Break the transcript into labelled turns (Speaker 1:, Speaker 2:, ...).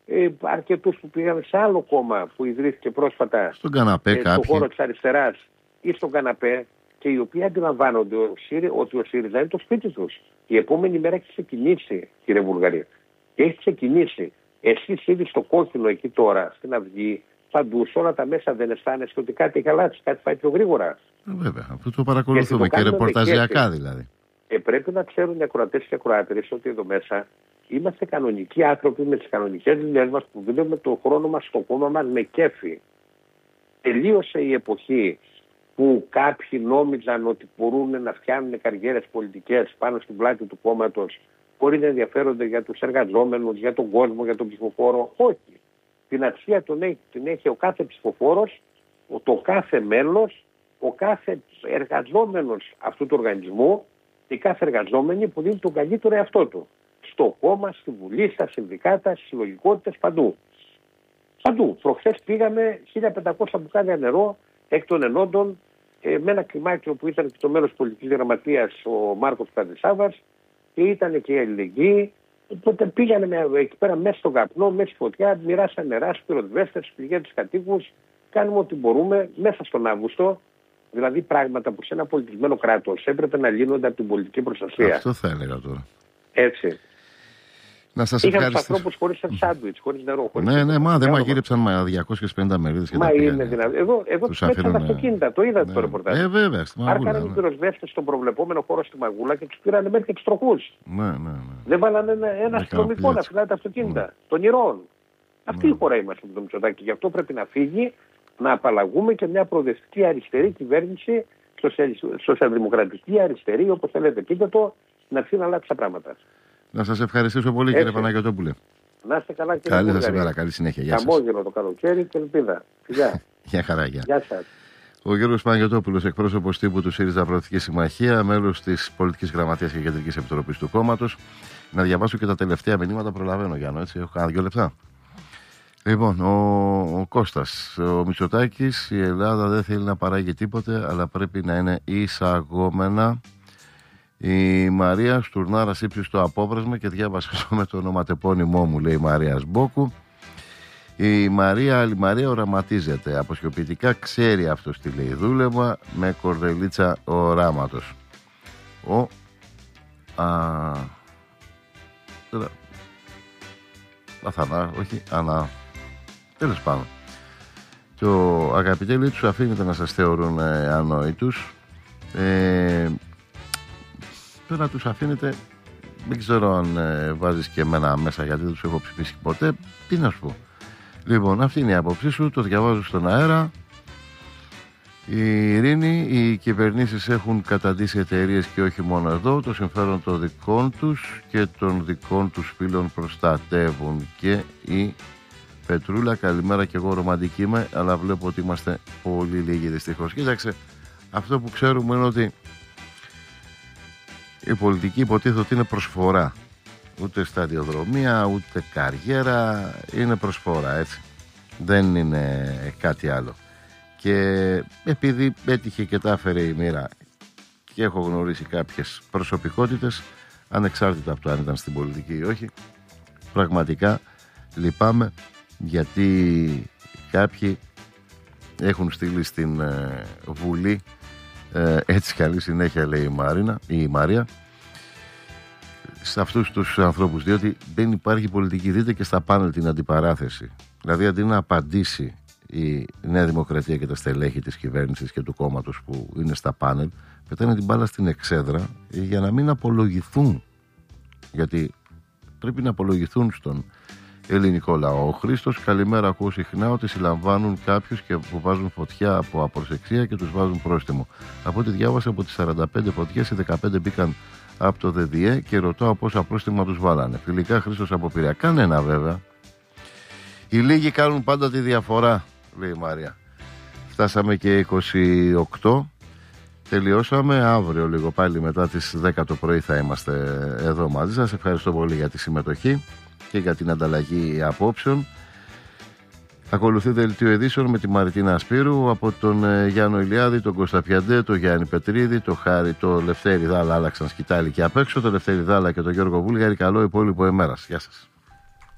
Speaker 1: αρκετούς που πήγαν σε άλλο κόμμα που ιδρύθηκε πρόσφατα
Speaker 2: στον καναπέ
Speaker 1: στον χώρο της αριστεράς ή στον καναπέ, και οι οποίοι αντιλαμβάνονται ότι ο ΣΥΡΙΖΑ είναι το σπίτι τους. Η επόμενη μέρα έχει ξεκινήσει, κύριε Βουλγαρία. Και έχει ξεκινήσει. Εσείς ήδη στο κόκκινο εκεί τώρα, στην Αυγή, παντού, σε όλα τα μέσα, δεν αισθάνεστε ότι κάτι έχει αλλάξει, κάτι πάει πιο γρήγορα?
Speaker 2: Βέβαια, αυτό το παρακολουθούμε και ρεπορταζιακά δηλαδή.
Speaker 1: Πρέπει να ξέρουν οι ακροατές και ακροάτριες ότι εδώ μέσα είμαστε κανονικοί άνθρωποι με τις κανονικές δουλειές μας, που δουλεύουμε τον χρόνο μας στο κόμμα μας με κέφι. Τελείωσε η εποχή που κάποιοι νόμιζαν ότι μπορούν να φτιάνουν καριέρες πολιτικές πάνω στην πλάτη του κόμματος, χωρίς να ενδιαφέρονται για τους εργαζόμενους, για τον κόσμο, για τον ψηφοφόρο. Όχι. Την αξία την έχει ο κάθε ψηφοφόρος, το κάθε μέλος, ο κάθε εργαζόμενος αυτού του οργανισμού, η κάθε εργαζόμενη που δίνει τον καλύτερο εαυτό του. Στο κόμμα, στη Βουλή, στα συνδικάτα, στις συλλογικότητες, παντού. Παντού. Προχθές πήγαμε 1500 μπουκάλια νερό εκ των ενόντων, με ένα κλιμάκιο που ήταν και το μέλος πολιτικής γραμματείας, ο Μάρκος Καντεσάβας, και ήταν και η αλληλεγγύη. Οπότε πήγανε εκεί πέρα μέσα στον καπνό, μέσα στη φωτιά, μοιράσαν νερά στους πυροσβέστες, στους πληγέντες κατοίκους. Κάνουμε ό,τι μπορούμε μέσα στον Αύγουστο. Δηλαδή πράγματα που σε ένα πολιτισμένο κράτος έπρεπε να λύνονται από την πολιτική προστασία.
Speaker 2: Αυτό θα έλεγα τώρα.
Speaker 1: Έτσι.
Speaker 2: Να σας ευχαριστήσω.
Speaker 1: Είχαμε τους ανθρώπους χωρίς σάντουιτς, χωρίς νερό.
Speaker 2: Ναι, δεν μαγείρεψαν 250 μερίδες και
Speaker 1: μα
Speaker 2: τα πήγανε.
Speaker 1: Είναι δυνατό. Εδώ τους πέτυχαν τα αυτοκίνητα, το είδατε το ρεπορτάζ.
Speaker 2: Βέβαια, στη Μαγούλα.
Speaker 1: Άρκανε οι πυροσβέστες στον προβλεπόμενο χώρο στη Μαγούλα και τους πήρανε μέχρι εξτροχούς.
Speaker 2: Ναι.
Speaker 1: Δεν βάλανε ένα αστυνομικό να φυλάει τα αυτοκίνητα των ηρώων. Αυτή η χώρα είμαστε με το Μητσοτάκη. Γι' αυτό πρέπει να φύγει, να απαλλαγούμε και μια προοδευτική αριστερή κυβέρνηση, σοσιαλδημοκρατική αριστερή, όπως θέλετε πείτε το, να έρθει να αλλάξει τα πράγματα.
Speaker 2: Να σας ευχαριστήσω πολύ, κύριε Παναγιωτόπουλε.
Speaker 1: Να είστε καλά, κύριε
Speaker 2: Καλή σας ημέρα, καλή συνέχεια. Γεια σας.
Speaker 1: Χαμόγελο το καλοκαίρι και ελπίδα.
Speaker 2: Γεια χαρά, γεια.
Speaker 1: Γεια σας.
Speaker 2: Ο Γιώργος Παναγιωτόπουλος, εκπρόσωπος τύπου του ΣΥΡΙΖΑ Προοδευτική Συμμαχία, μέλος της Πολιτικής Γραμματείας και Κεντρικής Επιτροπής του κόμματος. Να διαβάσω και τα τελευταία μηνύματα, προλαβαίνω, Γιάννο, έτσι, έχω κάνα 2 λεπτά. Λοιπόν, ο Κώστας, ο Μητσοτάκης, η Ελλάδα δεν θέλει να παράγει τίποτε, αλλά πρέπει να είναι εισαγόμενα. Η Μαρία Στουρνάρα ύψης στο απόβρασμα και διάβασα με το ονοματεπώνυμό μου, λέει η Μαρία Σμπόκου. Η άλλη Μαρία οραματίζεται. Αποσιοποιητικά ξέρει αυτός τι λέει. Δούλευα με κορδελίτσα οράματος. Τέλος πάντων. Το αγαπητέ λέει τους αφήνετε να σας θεωρούν ανόητους. Τώρα τους αφήνετε, δεν ξέρω αν βάζεις και εμένα μέσα γιατί δεν τους έχω ψηφίσει ποτέ. Τι να σου πω. Λοιπόν, αυτή είναι η άποψή σου, το διαβάζω στον αέρα. Η Ειρήνη, οι κυβερνήσεις έχουν καταντήσει εταιρείες και όχι μόνο εδώ, το συμφέρον των δικών τους και των δικών τους φίλων προστατεύουν. Και η Πετρούλα, καλημέρα, και εγώ ρομαντική είμαι, αλλά βλέπω ότι είμαστε πολύ λίγοι δυστυχώς. Κοίταξε, αυτό που ξέρουμε είναι ότι η πολιτική υποτίθεται ότι είναι προσφορά. Ούτε σταδιοδρομία, ούτε καριέρα, είναι προσφορά, έτσι. Δεν είναι κάτι άλλο. Και επειδή έτυχε και τα έφερε η μοίρα και έχω γνωρίσει κάποιες προσωπικότητες, ανεξάρτητα από το αν ήταν στην πολιτική ή όχι, πραγματικά λυπάμαι, γιατί κάποιοι έχουν στείλει στην Βουλή, έτσι καλή συνέχεια λέει η Μαρία, σε αυτούς τους ανθρώπους, διότι δεν υπάρχει πολιτική. Δείτε και στα πάνελ την αντιπαράθεση. Δηλαδή, αντί να απαντήσει η Νέα Δημοκρατία και τα στελέχη της κυβέρνησης και του κόμματος που είναι στα πάνελ, πετάνε την μπάλα στην εξέδρα για να μην απολογηθούν. Γιατί πρέπει να απολογηθούν στον ελληνικό λαό. Ο Χρήστος, καλημέρα, ακούω συχνά ότι συλλαμβάνουν κάποιους και που βάζουν φωτιά από απροσεξία και τους βάζουν πρόστιμο. Από ό,τι διάβασα, από τις 45 φωτιές, οι 15 μπήκαν από το ΔΔΕ και ρωτάω πόσα πρόστιμα τους βάλανε. Φιλικά, Χρήστος από Πειραιά. Κανένα βέβαια. Οι λίγοι κάνουν πάντα τη διαφορά, λέει η Μάρια. Φτάσαμε και 28. Τελειώσαμε. Αύριο λίγο πάλι μετά τις 10 το πρωί θα είμαστε εδώ μαζί σας. Ευχαριστώ πολύ για τη συμμετοχή και για την ανταλλαγή απόψεων. Ακολουθεί δελτίο ειδήσεων με τη Μαριτίνα Ασπύρου, από τον Γιάννο Ηλιάδη, τον Κώστα Πιαντέ, τον Γιάννη Πετρίδη, τον Χάρη, τον Λευτέρη Δάλα, άλλαξαν σκητάλη και απ' έξω, τον Λευτέρη Δάλα και τον Γιώργο Βούλγαρη. Καλό υπόλοιπο ημέρας. Γεια σας.